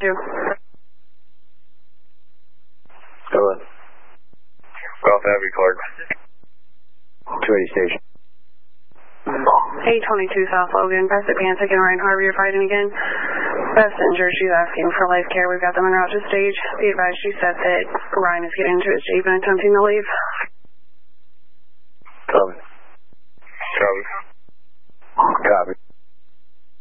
you. Go ahead. Golf Abbey, Clark. 280 station. 822 South Logan, Pacific Pantic and Ryan Harvey are fighting again. Best injured, she's asking for life care. We've got them en route to stage. Be advised, she said that Ryan is getting into his jeep and attempting to leave.